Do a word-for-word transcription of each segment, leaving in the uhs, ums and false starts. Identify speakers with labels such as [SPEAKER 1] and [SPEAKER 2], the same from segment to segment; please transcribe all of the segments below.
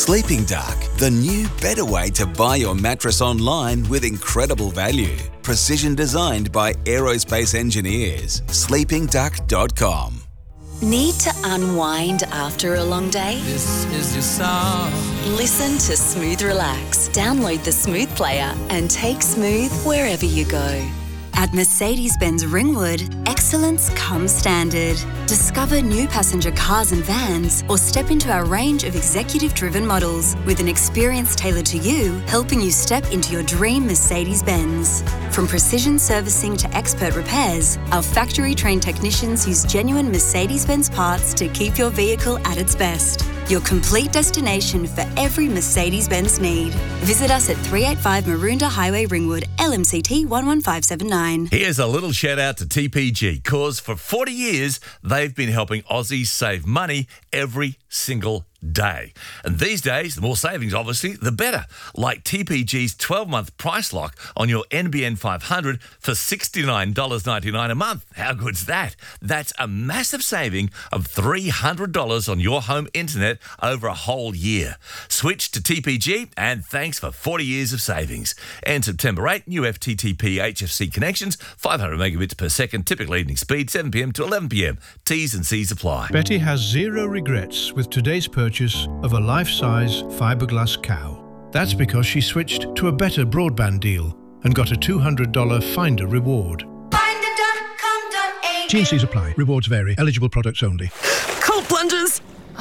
[SPEAKER 1] Sleeping Duck, the new, better way to buy your mattress online with incredible value. Precision designed by aerospace engineers. sleeping duck dot com.
[SPEAKER 2] Need to unwind after a long day?
[SPEAKER 3] This is your song.
[SPEAKER 2] Listen to Smooth Relax. Download the Smooth player and take Smooth wherever you go. At Mercedes-Benz Ringwood, excellence comes standard. Discover new passenger cars and vans or step into our range of executive-driven models with an experience tailored to you, helping you step into your dream Mercedes-Benz. From precision servicing to expert repairs, our factory-trained technicians use genuine Mercedes-Benz parts to keep your vehicle at its best. Your complete destination for every Mercedes-Benz need. Visit us at three eighty-five Maroondah Highway, Ringwood, L M C T one one five seven nine.
[SPEAKER 4] Here's a little shout out to T P G, cause for forty years, they've been helping Aussies save money every single day. And these days, the more savings, obviously, the better. Like T P G's twelve-month price lock on your N B N five hundred for sixty-nine dollars ninety-nine a month. How good's that? That's a massive saving of three hundred dollars on your home internet over a whole year. Switch to T P G and thanks for forty years of savings. And September eighth, new F T T P H F C connections, five hundred megabits per second, typical evening speed, seven p.m. to eleven p.m. T's and C's apply.
[SPEAKER 5] Betty has zero regrets with today's purchase of a life-size fiberglass cow. That's because she switched to a better broadband deal and got a two hundred dollars Finder reward.
[SPEAKER 6] finder dot com dot a u.
[SPEAKER 5] T and C's apply. Rewards vary. Eligible products only.
[SPEAKER 7] Cold plunges.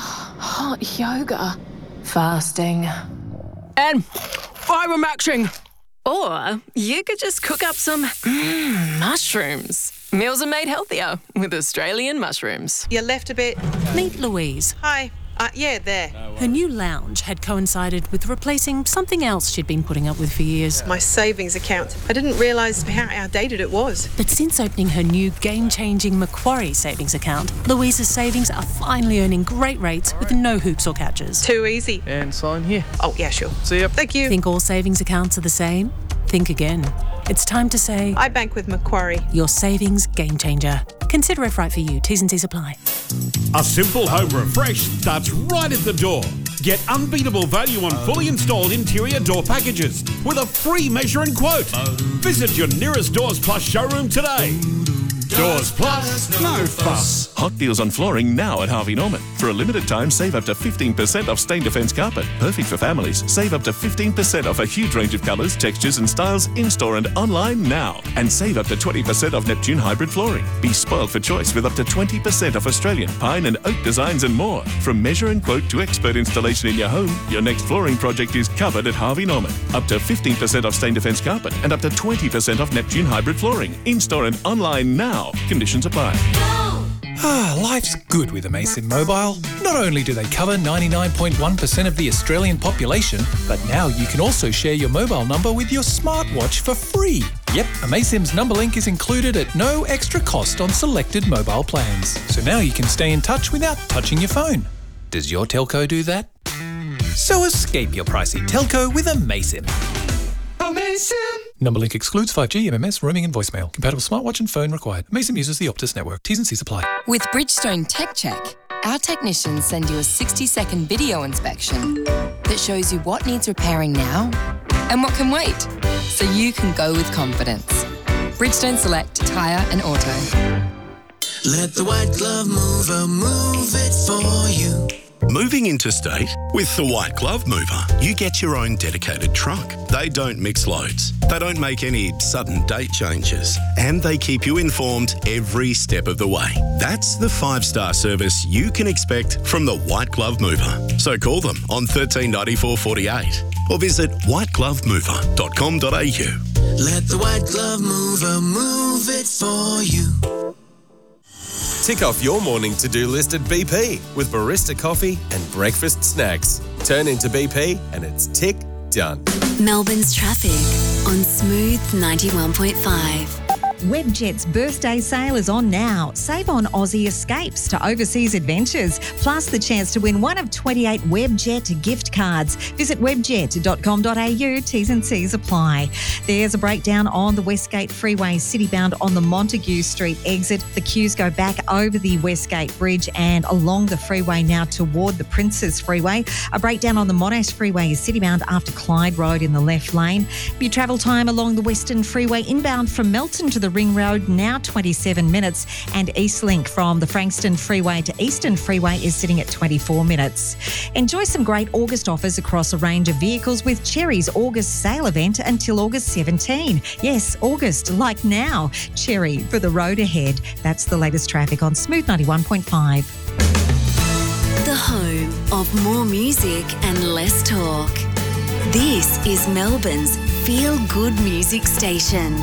[SPEAKER 7] Hot yoga. Fasting. And fibre-maxing. Or you could just cook up some mm, mushrooms. Meals are made healthier with Australian mushrooms.
[SPEAKER 8] You left a bit.
[SPEAKER 9] Meet Louise.
[SPEAKER 8] Hi. Uh, yeah, there.
[SPEAKER 9] Her new lounge had coincided with replacing something else she'd been putting up with for years.
[SPEAKER 8] My savings account. I didn't realise how outdated it was.
[SPEAKER 9] But since opening her new game-changing Macquarie savings account, Louise's savings are finally earning great rates with no hoops or catches.
[SPEAKER 8] Too easy.
[SPEAKER 3] And sign here.
[SPEAKER 8] Oh, yeah, sure.
[SPEAKER 3] See ya.
[SPEAKER 8] Thank you.
[SPEAKER 9] Think all savings accounts are the same? Think again. It's time to say,
[SPEAKER 8] I bank with Macquarie.
[SPEAKER 9] Your savings game changer. Consider if right for you. T's and C's apply.
[SPEAKER 10] A simple home refresh starts right at the door. Get unbeatable value on fully installed interior door packages with a free measure and quote. Visit your nearest Doors Plus showroom today. Doors Plus, no fuss.
[SPEAKER 11] Hot deals on flooring now at Harvey Norman. For a limited time, save up to fifteen percent off Stain Defence carpet. Perfect for families. Save up to fifteen percent off a huge range of colours, textures and styles in-store and online now. And save up to twenty percent off Neptune hybrid flooring. Be spoiled for choice with up to twenty percent off Australian, pine and oak designs and more. From measure and quote to expert installation in your home, your next flooring project is covered at Harvey Norman. Up to fifteen percent off Stain Defence carpet and up to twenty percent off Neptune hybrid flooring. In-store and online now. Conditions apply.
[SPEAKER 12] Ah, life's good with Amaysim Mobile. Not only do they cover ninety-nine point one percent of the Australian population, but now you can also share your mobile number with your smartwatch for free. Yep, Amaysim's number link is included at no extra cost on selected mobile plans. So now you can stay in touch without touching your phone. Does your telco do that? So escape your pricey telco with Amaysim.
[SPEAKER 8] Amaysim!
[SPEAKER 12] Number link excludes five G, M M S, roaming and voicemail. Compatible smartwatch and phone required. Amaysim uses the Optus network. T's and C's apply.
[SPEAKER 13] With Bridgestone Tech Check, our technicians send you a sixty-second video inspection that shows you what needs repairing now and what can wait, so you can go with confidence. Bridgestone Select Tyre and Auto.
[SPEAKER 14] Let the White Glove Mover move it for you.
[SPEAKER 15] Moving interstate? With the White Glove Mover, you get your own dedicated truck. They don't mix loads. They don't make any sudden date changes. And they keep you informed every step of the way. That's the five-star service you can expect from the White Glove Mover. So call them on thirteen ninety-four forty-eight or visit white glove mover dot com dot a u.
[SPEAKER 14] Let the White Glove Mover move it for you.
[SPEAKER 16] Tick off your morning to-do list at B P with barista coffee and breakfast snacks. Turn into B P and it's tick done.
[SPEAKER 2] Melbourne's traffic on Smooth ninety-one point five.
[SPEAKER 17] Webjet's birthday sale is on now. Save on Aussie escapes to overseas adventures, plus the chance to win one of twenty-eight Webjet gift cards. Visit webjet dot com dot a u. T's and C's apply. There's a breakdown on the Westgate Freeway, citybound on the Montague Street exit. The queues go back over the Westgate Bridge and along the freeway now toward the Princes Freeway. A breakdown on the Monash Freeway is citybound after Clyde Road in the left lane. Your travel time along the Western Freeway inbound from Melton to the Ring Road now twenty-seven minutes, and Eastlink from the Frankston Freeway to Eastern Freeway is sitting at twenty-four minutes. Enjoy some great August offers across a range of vehicles with Cherry's August sale event until August seventeenth. Yes, August, like now. Cherry for the road ahead. That's the latest traffic on Smooth ninety-one point five.
[SPEAKER 2] The home of more music and less talk. This is Melbourne's feel-good music station.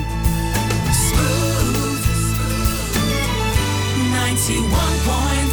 [SPEAKER 3] ninety-one point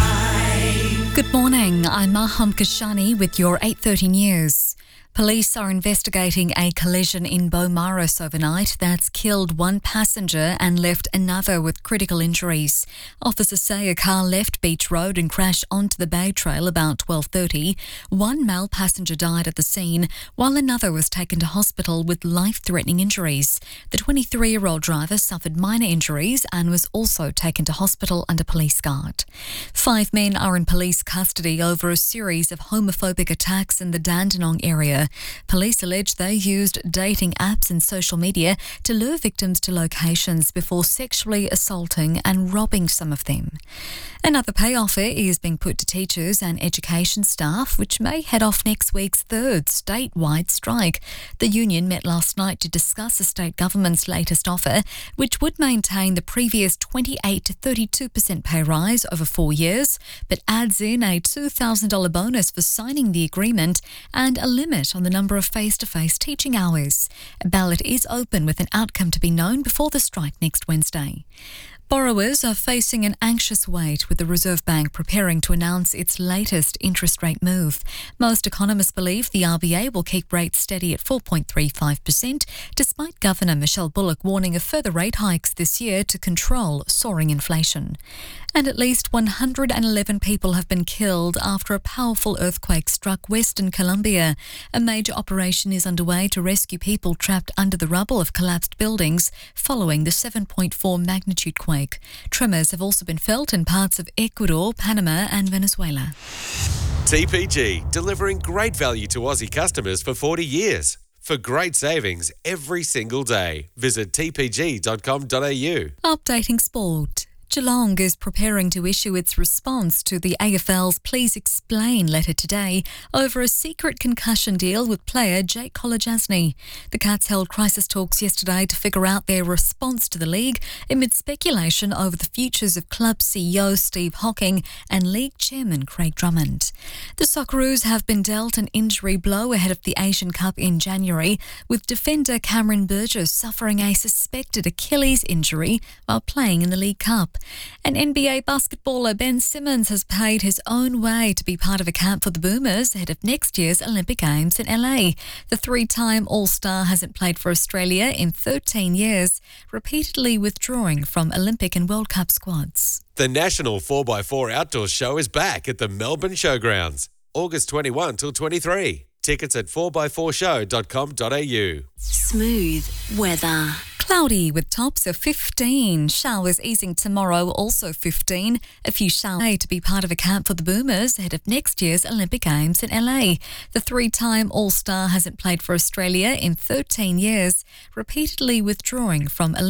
[SPEAKER 3] five.
[SPEAKER 18] Good morning, I'm Maham Kashani with your eight thirty news. Police are investigating a collision in Beaumaris overnight that's killed one passenger and left another with critical injuries. Officers say a car left Beach Road and crashed onto the Bay Trail about twelve thirty. One male passenger died at the scene, while another was taken to hospital with life-threatening injuries. The twenty-three-year-old driver suffered minor injuries and was also taken to hospital under police guard. Five men are in police custody over a series of homophobic attacks in the Dandenong area. Police allege they used dating apps and social media to lure victims to locations before sexually assaulting and robbing some of them. Another pay offer is being put to teachers and education staff, which may head off next week's third statewide strike. The union met last night to discuss the state government's latest offer, which would maintain the previous twenty-eight to thirty-two percent pay rise over four years, but adds in a two thousand dollars bonus for signing the agreement and a limit on the number of face-to-face teaching hours. A ballot is open with an outcome to be known before the strike next Wednesday. Borrowers are facing an anxious wait with the Reserve Bank preparing to announce its latest interest rate move. Most economists believe the R B A will keep rates steady at four point three five percent, despite Governor Michelle Bullock warning of further rate hikes this year to control soaring inflation. And at least one hundred eleven people have been killed after a powerful earthquake struck Western Colombia. A major operation is underway to rescue people trapped under the rubble of collapsed buildings following the seven point four magnitude quake. Tremors have also been felt in parts of Ecuador, Panama and Venezuela.
[SPEAKER 16] T P G, delivering great value to Aussie customers for forty years. For great savings every single day, visit t p g dot com dot a u.
[SPEAKER 18] Updating sport. Geelong is preparing to issue its response to the A F L's Please Explain letter today over a secret concussion deal with player Jake Kolodjasny. The Cats held crisis talks yesterday to figure out their response to the league amid speculation over the futures of club C E O Steve Hocking and league chairman Craig Drummond. The Socceroos have been dealt an injury blow ahead of the Asian Cup in January, with defender Cameron Burgess suffering a suspected Achilles injury while playing in the League Cup. And N B A basketballer Ben Simmons has paid his own way to be part of a camp for the Boomers ahead of next year's Olympic Games in L A. The three-time All-Star hasn't played for Australia in thirteen years, repeatedly withdrawing from Olympic and World Cup squads.
[SPEAKER 16] The National four by four Outdoor Show is back at the Melbourne Showgrounds, August twenty-first till twenty-third. Tickets at four by four show dot com dot a u.
[SPEAKER 2] Smooth weather.
[SPEAKER 18] Cloudy with tops of fifteen. Showers easing tomorrow, also fifteen. A few showers to be part of a camp for the Boomers ahead of next year's Olympic Games in L A. The three-time All-Star hasn't played for Australia in thirteen years, repeatedly withdrawing from Olympic